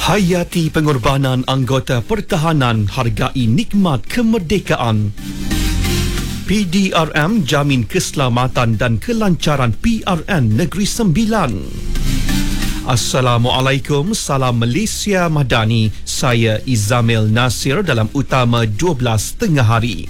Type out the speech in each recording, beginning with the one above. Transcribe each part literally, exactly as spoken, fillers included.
Hayati pengorbanan anggota pertahanan, hargai nikmat kemerdekaan. P D R M jamin keselamatan dan kelancaran P R N Negeri Sembilan. Assalamualaikum, salam Malaysia Madani. Saya Izamil Nasir dalam Utama dua belas tengah hari.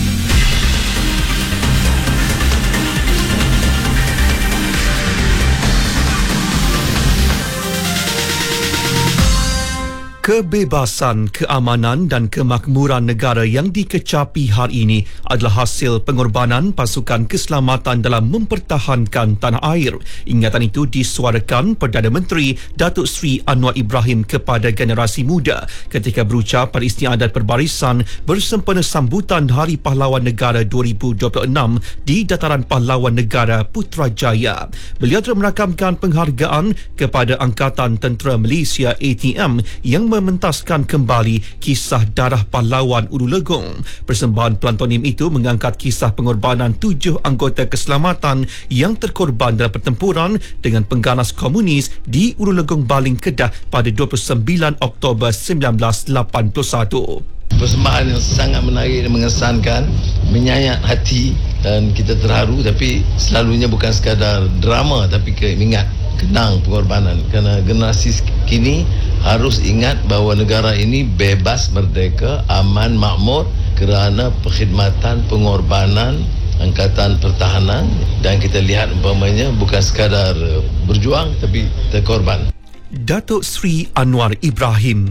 Kebebasan, keamanan dan kemakmuran negara yang dikecapi hari ini adalah hasil pengorbanan pasukan keselamatan dalam mempertahankan tanah air. Ingatan itu disuarakan Perdana Menteri Datuk Seri Anwar Ibrahim kepada generasi muda ketika berucap pada istiadat perbarisan bersempena sambutan Hari Pahlawan Negara dua ribu dua puluh enam di Dataran Pahlawan Negara Putrajaya. Beliau telah merakamkan penghargaan kepada Angkatan Tentera Malaysia A T M yang mementaskan kembali kisah darah pahlawan Ulu Legong. Persembahan plantonim itu mengangkat kisah pengorbanan tujuh anggota keselamatan yang terkorban dalam pertempuran dengan pengganas komunis di Ulu Legong, Baling, Kedah pada dua puluh sembilan Oktober seribu sembilan ratus lapan puluh satu. Persembahan yang sangat menarik dan mengesankan, menyayat hati, dan kita terharu, tapi selalunya bukan sekadar drama tapi ke ingat kenang pengorbanan, kerana generasi kini harus ingat bahawa negara ini bebas, merdeka, aman, makmur kerana perkhidmatan, pengorbanan Angkatan Pertahanan, dan kita lihat umpamanya bukan sekadar berjuang tapi terkorban. Datuk Seri Anwar Ibrahim.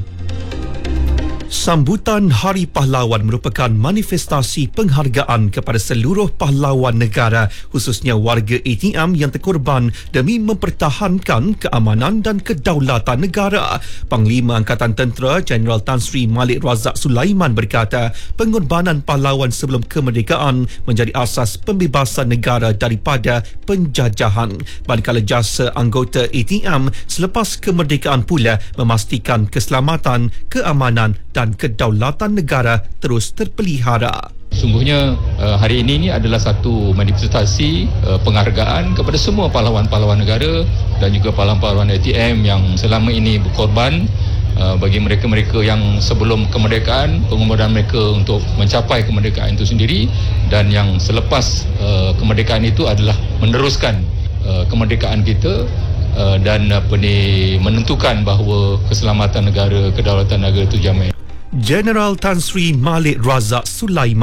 Sambutan Hari Pahlawan merupakan manifestasi penghargaan kepada seluruh pahlawan negara, khususnya warga A T M yang terkorban demi mempertahankan keamanan dan kedaulatan negara. Panglima Angkatan Tentera Jeneral Tan Sri Malik Razak Sulaiman berkata, pengorbanan pahlawan sebelum kemerdekaan menjadi asas pembebasan negara daripada penjajahan. Manakala jasa anggota A T M selepas kemerdekaan pula memastikan keselamatan, keamanan dan kedaulatan negara terus terpelihara. Sungguhnya hari ini ni adalah satu manifestasi penghargaan kepada semua pahlawan-pahlawan negara dan juga pahlawan-pahlawan A T M yang selama ini berkorban bagi mereka-mereka yang sebelum kemerdekaan, pengorbanan mereka untuk mencapai kemerdekaan itu sendiri, dan yang selepas kemerdekaan itu adalah meneruskan kemerdekaan kita dan apa ni, menentukan bahawa keselamatan negara, kedaulatan negara itu jamin. Jeneral Tan Sri Malik Razak Sulaiman